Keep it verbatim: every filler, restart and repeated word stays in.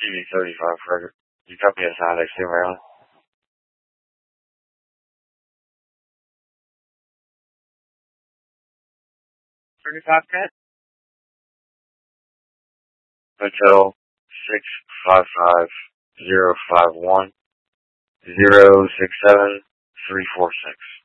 C V thirty-five, Frederick. You copy us out, X two, Maryland? thirty-five cut? Hotel six five five zero five one zero six seven three four six.